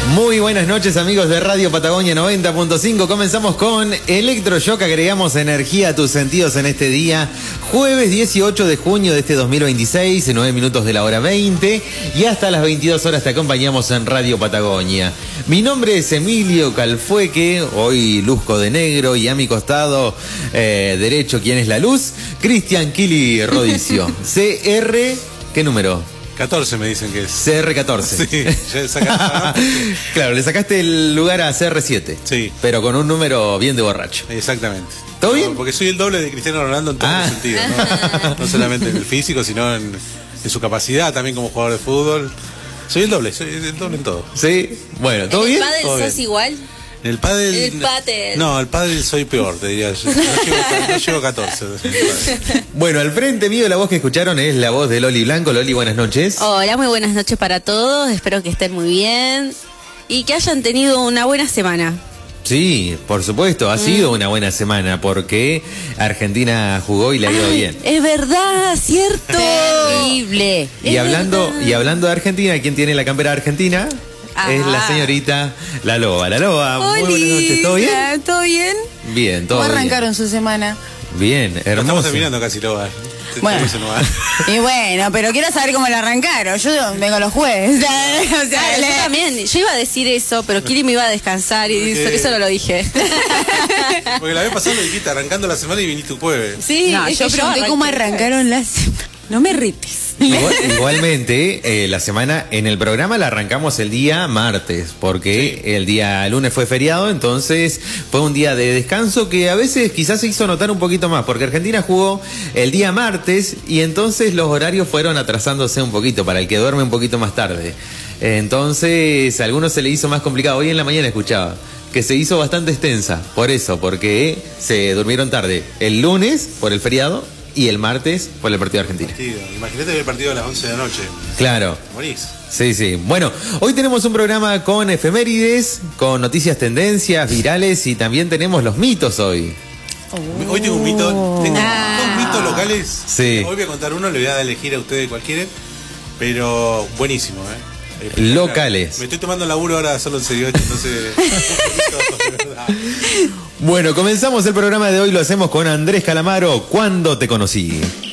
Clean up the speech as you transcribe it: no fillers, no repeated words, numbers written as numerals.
Muy buenas noches, amigos de Radio Patagonia 90.5. Comenzamos con Electroshock. Agregamos energía a tus sentidos en este día, jueves 18 de junio de este 2026, 9 minutos de la hora 20, y hasta las 22 horas te acompañamos en Radio Patagonia. Mi nombre es Emilio Calfueque, hoy luzco de negro, y a mi costado derecho, ¿quién es la luz? Cristian Kili Rodicio. CR, ¿qué número? 14 me dicen que es. CR14. Sí, ya sacaste. Claro, le sacaste el lugar a CR7. Sí. Pero con un número bien de borracho. Exactamente. ¿Todo bien? Porque soy el doble de Cristiano Ronaldo en todos los sentidos, ¿no? No solamente en el físico, sino en su capacidad también como jugador de fútbol. Soy el doble en todo. Sí, bueno, ¿todo bien? ¿En el pádel sos igual? El pádel. El pádel. No, el pádel soy peor, te diría. No llego a 14. Bueno, al frente mío la voz que escucharon es la voz de Loli Blanco. Loli, buenas noches. Hola, muy buenas noches para todos. Espero que estén muy bien y que hayan tenido una buena semana. Sí, por supuesto, ha sido una buena semana porque Argentina jugó y le ha ido bien. Es verdad, cierto. Terrible. Y hablando de Argentina, ¿quién tiene la campera argentina? Es la señorita La Loba. La Loba, muy buenas noches, ¿todo bien? ¿Todo bien? Bien, todo bien. ¿Cómo arrancaron su semana? Bien, hermoso. Estamos terminando casi, Loba. Bueno, y bueno, pero quiero saber cómo la arrancaron. Yo vengo los jueves. O sea, yo también, yo iba a decir eso, pero Kiri me iba a descansar y eso no lo dije. Porque la vez pasada lo dijiste, arrancando la semana y viniste un jueves. Sí, no, yo pregunté cómo arrancaron las... No me rites. Igualmente, la semana en el programa la arrancamos el día martes, porque el día lunes fue feriado, entonces fue un día de descanso que a veces quizás se hizo notar un poquito más, porque Argentina jugó el día martes y entonces los horarios fueron atrasándose un poquito para el que duerme un poquito más tarde. Entonces, a algunos se le hizo más complicado. Hoy en la mañana escuchaba que se hizo bastante extensa, por eso, porque se durmieron tarde el lunes por el feriado y el martes por el partido de Argentina. Imagínate ver el partido a las 11 de la noche. Claro. Morís. Sí, sí. Bueno, hoy tenemos un programa con efemérides, con noticias, tendencias, virales, y también tenemos los mitos hoy. Hoy tengo un mito. Tengo dos mitos locales. Sí. Hoy voy a contar uno, le voy a dar a elegir a ustedes cualquiera, pero buenísimo, Locales. Me estoy tomando el laburo ahora solo en serio, entonces. Bueno, comenzamos el programa de hoy, lo hacemos con Andrés Calamaro, ¿Cuándo te conocí?